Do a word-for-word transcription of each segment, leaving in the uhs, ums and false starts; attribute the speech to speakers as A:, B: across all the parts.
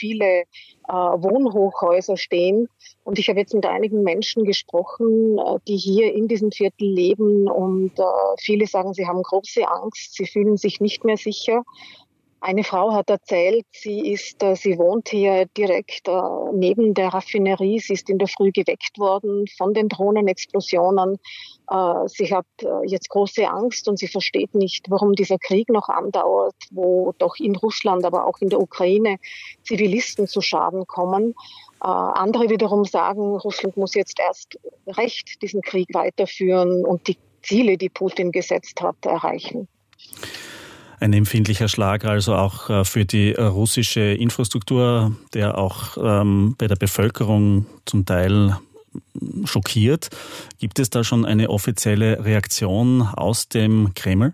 A: viele äh, Wohnhochhäuser stehen. Und ich habe jetzt mit einigen Menschen gesprochen, äh, die hier in diesem Viertel leben. Und äh, viele sagen, sie haben große Angst, sie fühlen sich nicht mehr sicher. Eine Frau hat erzählt, sie ist, äh, sie wohnt hier direkt äh, neben der Raffinerie. Sie ist in der Früh geweckt worden von den Drohnenexplosionen. Äh, sie hat äh, jetzt große Angst und sie versteht nicht, warum dieser Krieg noch andauert, wo doch in Russland, aber auch in der Ukraine Zivilisten zu Schaden kommen. Äh, andere wiederum sagen, Russland muss jetzt erst recht diesen Krieg weiterführen und die Ziele, die Putin gesetzt hat, erreichen.
B: Ein empfindlicher Schlag also auch für die russische Infrastruktur, der auch ähm, bei der Bevölkerung zum Teil schockiert. Gibt es da schon eine offizielle Reaktion aus dem Kreml?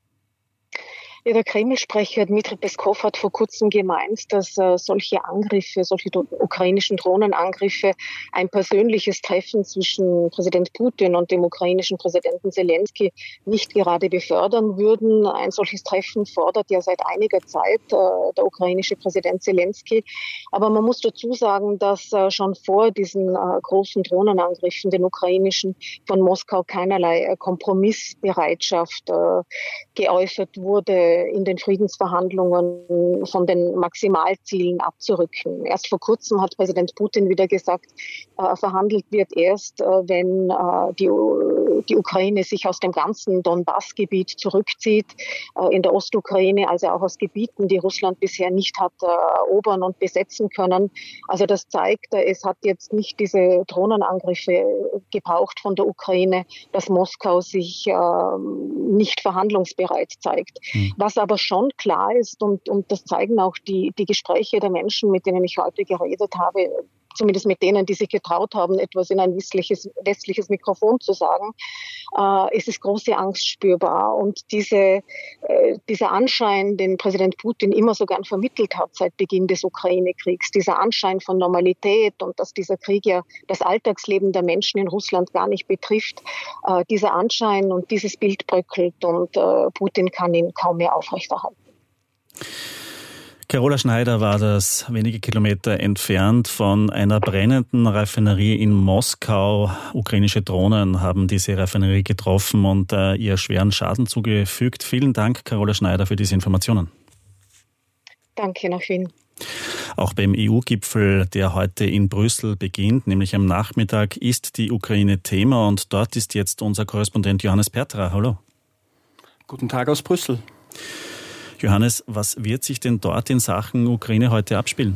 A: Ja, der Kreml-Sprecher Dmitri Peskov hat vor kurzem gemeint, dass äh, solche Angriffe, solche do- ukrainischen Drohnenangriffe ein persönliches Treffen zwischen Präsident Putin und dem ukrainischen Präsidenten Zelensky nicht gerade befördern würden. Ein solches Treffen fordert ja seit einiger Zeit äh, der ukrainische Präsident Zelensky. Aber man muss dazu sagen, dass äh, schon vor diesen äh, großen Drohnenangriffen, den ukrainischen, von Moskau keinerlei äh, Kompromissbereitschaft äh, geäußert wurde, in den Friedensverhandlungen von den Maximalzielen abzurücken. Erst vor kurzem hat Präsident Putin wieder gesagt, äh, verhandelt wird erst, äh, wenn äh, die, die Ukraine sich aus dem ganzen Donbass-Gebiet zurückzieht, äh, in der Ostukraine, also auch aus Gebieten, die Russland bisher nicht hat äh, erobern und besetzen können. Also das zeigt, äh, es hat jetzt nicht diese Drohnenangriffe gebraucht von der Ukraine, dass Moskau sich äh, nicht verhandlungsbereit zeigt. Hm. Was aber schon klar ist, und, und das zeigen auch die, die Gespräche der Menschen, mit denen ich heute geredet habe, zumindest mit denen, die sich getraut haben, etwas in ein westliches, westliches Mikrofon zu sagen, äh, es ist große Angst spürbar. Und diese, äh, dieser Anschein, den Präsident Putin immer so gern vermittelt hat seit Beginn des Ukraine-Kriegs, dieser Anschein von Normalität und dass dieser Krieg ja das Alltagsleben der Menschen in Russland gar nicht betrifft, äh, dieser Anschein und dieses Bild bröckelt und äh, Putin kann ihn kaum mehr aufrechterhalten.
B: Carola Schneider war das, wenige Kilometer entfernt von einer brennenden Raffinerie in Moskau. Ukrainische Drohnen haben diese Raffinerie getroffen und äh, ihr schweren Schaden zugefügt. Vielen Dank, Carola Schneider, für diese Informationen.
A: Danke, nach Wien.
B: Auch beim E U-Gipfel, der heute in Brüssel beginnt, nämlich am Nachmittag, ist die Ukraine Thema und dort ist jetzt unser Korrespondent Johannes Pertra. Hallo.
C: Guten Tag aus Brüssel.
B: Johannes, was wird sich denn dort in Sachen Ukraine heute abspielen?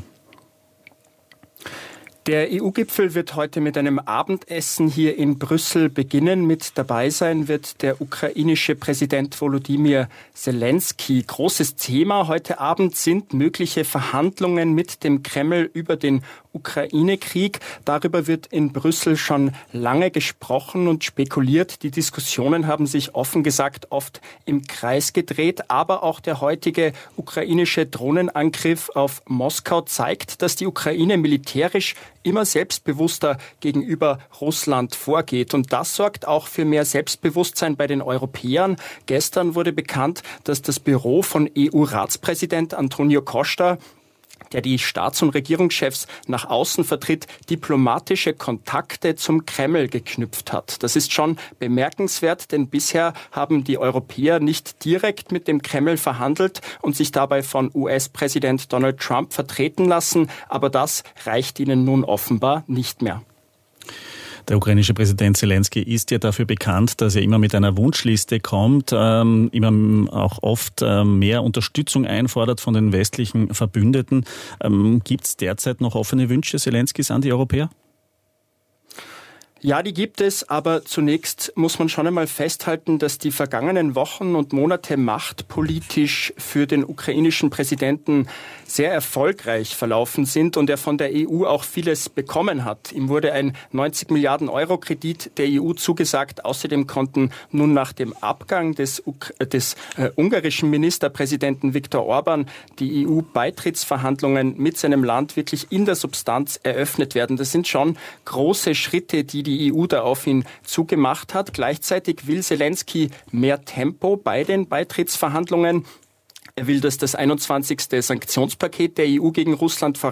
C: Der E U-Gipfel wird heute mit einem Abendessen hier in Brüssel beginnen. Mit dabei sein wird der ukrainische Präsident Volodymyr Zelensky. Großes Thema heute Abend sind mögliche Verhandlungen mit dem Kreml über den Ukraine-Krieg. Darüber wird in Brüssel schon lange gesprochen und spekuliert. Die Diskussionen haben sich offen gesagt oft im Kreis gedreht. Aber auch der heutige ukrainische Drohnenangriff auf Moskau zeigt, dass die Ukraine militärisch immer selbstbewusster gegenüber Russland vorgeht. Und das sorgt auch für mehr Selbstbewusstsein bei den Europäern. Gestern wurde bekannt, dass das Büro von E U-Ratspräsident Antonio Costa, der die Staats- und Regierungschefs nach außen vertritt, diplomatische Kontakte zum Kreml geknüpft hat. Das ist schon bemerkenswert, denn bisher haben die Europäer nicht direkt mit dem Kreml verhandelt und sich dabei von U S-Präsident Donald Trump vertreten lassen. Aber das reicht ihnen nun offenbar nicht mehr.
B: Der ukrainische Präsident Zelensky ist ja dafür bekannt, dass er immer mit einer Wunschliste kommt, ähm, immer auch oft ähm, mehr Unterstützung einfordert von den westlichen Verbündeten. Ähm, gibt es derzeit noch offene Wünsche Zelenskys an die Europäer?
C: Ja, die gibt es, aber zunächst muss man schon einmal festhalten, dass die vergangenen Wochen und Monate machtpolitisch für den ukrainischen Präsidenten sehr erfolgreich verlaufen sind und er von der E U auch vieles bekommen hat. Ihm wurde ein neunzig Milliarden Euro Kredit der E U zugesagt. Außerdem konnten nun nach dem Abgang des, des äh, ungarischen Ministerpräsidenten Viktor Orban die E U-Beitrittsverhandlungen mit seinem Land wirklich in der Substanz eröffnet werden. Das sind schon große Schritte, die die E U da auf ihn zugemacht hat. Gleichzeitig will Zelensky mehr Tempo bei den Beitrittsverhandlungen. Er will, dass das einundzwanzigste Sanktionspaket der E U gegen Russland voran